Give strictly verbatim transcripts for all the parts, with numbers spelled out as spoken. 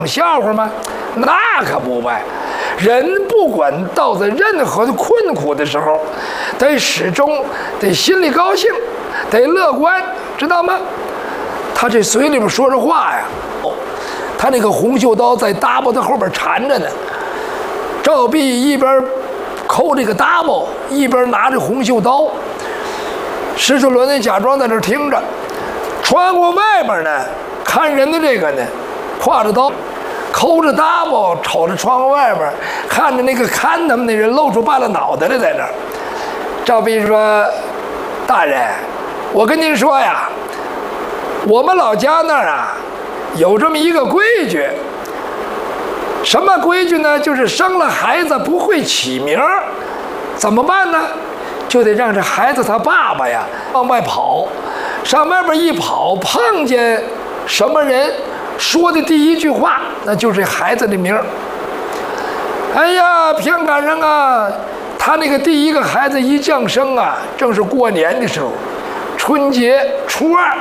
笑话吗？那可不呗。人不管到在任何的困苦的时候，得始终得心里高兴，得乐观，知道吗？他这嘴里边说着话呀，哦，他那个红袖刀在搭包的后边缠着呢。赵壁一边抠这个搭包，一边拿着红袖刀。石春伦呢假装在那听着，穿过外边呢，看人的这个呢，挎着刀。抠着搭包，瞅着窗户外边，看着那个看他们的人露出半拉脑袋来在那儿。赵壁说：“大人，我跟您说呀，我们老家那儿啊，有这么一个规矩。什么规矩呢？就是生了孩子不会起名儿，怎么办呢？就得让这孩子他爸爸呀往外跑，上外边一跑，碰见什么人。”说的第一句话，那就是孩子的名儿。哎呀，偏赶上啊，他那个第一个孩子一降生啊，正是过年的时候，春节初二。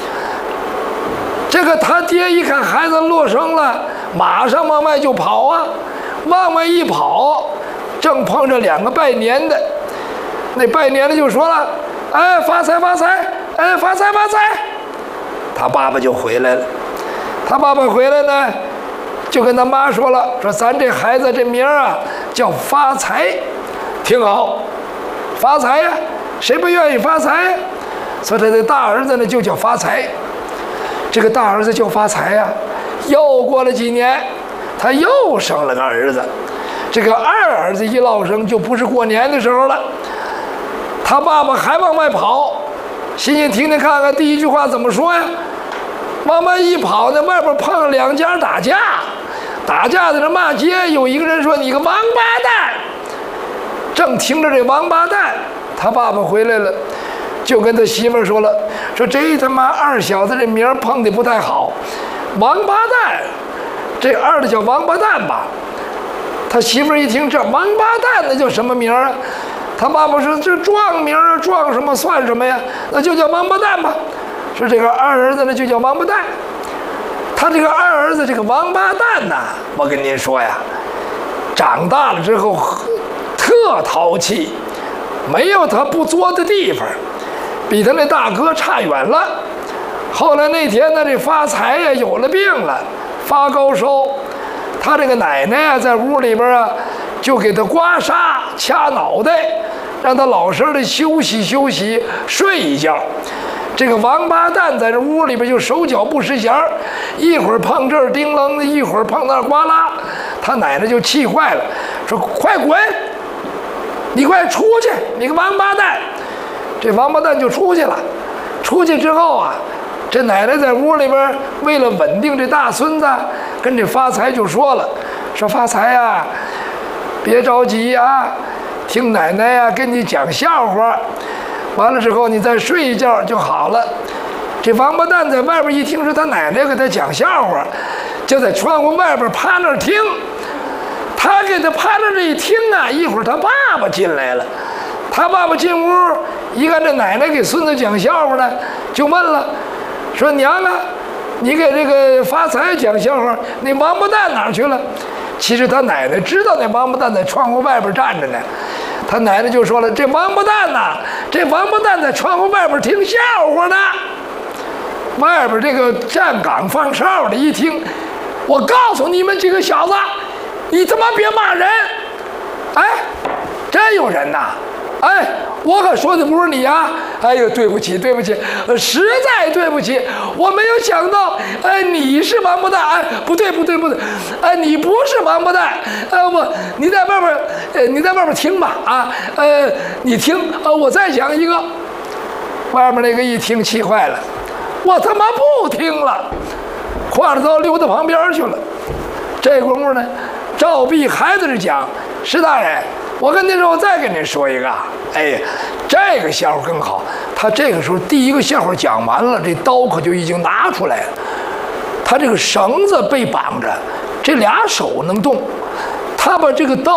这个他爹一看孩子落生了，马上往外就跑啊，往外一跑，正碰着两个拜年的，那拜年的就说了：“哎，发财发财，哎，发财发财。”他爸爸就回来了。他爸爸回来呢，就跟他妈说了：“说咱这孩子这名啊叫发财，听好，发财呀，谁不愿意发财呀？所以他的大儿子呢就叫发财。这个大儿子叫发财呀，又过了几年，他又生了个儿子。这个二儿子一落生，就不是过年的时候了。他爸爸还往外跑，欣欣听听看看，第一句话怎么说呀？”往外一跑呢，外边碰了两家打架，打架在那骂街。有一个人说：“你个王八蛋！”正听着这王八蛋，他爸爸回来了，就跟他媳妇儿说了：“说这他妈二小子这名儿碰的不太好，王八蛋，这二的叫王八蛋吧？”他媳妇儿一听这王八蛋，那叫什么名儿啊？他爸爸说：“这撞名啊，撞什么算什么呀？那就叫王八蛋吧。”说这个二儿子呢就叫王八蛋，他这个二儿子这个王八蛋呐，我跟您说呀，长大了之后特淘气，没有他不作的地方，比他那大哥差远了。后来那天呢，这发财呀有了病了，发高烧，他这个奶奶呀在屋里边啊就给他刮痧掐脑袋，让他老实的休息休息，睡一觉。这个王八蛋在这屋里边就手脚不识闲儿，一会儿碰这儿叮啷的，一会儿碰那儿呱啦，他奶奶就气坏了，说：“快滚！你快出去！你个王八蛋！”这王八蛋就出去了。出去之后啊，这奶奶在屋里边为了稳定这大孙子，跟这发财就说了：“说发财呀，别着急呀，听奶奶呀跟你讲笑话。”完了之后，你再睡一觉就好了。这王八蛋在外边一听说他奶奶给他讲笑话，就在窗户外边趴那儿听。他给他趴那儿一听啊，一会儿他爸爸进来了。他爸爸进屋一看这奶奶给孙子讲笑话呢，就问了，说：“娘啊，你给这个发财讲笑话，那王八蛋哪儿去了？”其实他奶奶知道那王八蛋在窗户外边站着呢。他奶奶就说了：“这王八蛋呐，这王八蛋在窗户外边听笑话呢。”外边这个站岗放哨的一听，我告诉你们几个小子，你他妈别骂人！哎，真有人呐！哎，我可说的不是你啊！哎呦，对不起，对不起，实在对不起，我没有想到，哎，你是王八蛋！哎，不对，不对，不对，哎，你不是王八蛋！哎，我，你在外边，呃，你在外边听吧，啊，呃，你听，呃，我再讲一个。外面那个一听气坏了，我他妈不听了，挎着刀溜到旁边去了。这功夫呢，赵壁还在这讲：“石大人，我跟您说，我再跟您说一个，哎，这个笑话更好。他这个时候第一个笑话讲完了，这刀可就已经拿出来了。他这个绳子被绑着，这俩手能动，他把这个刀。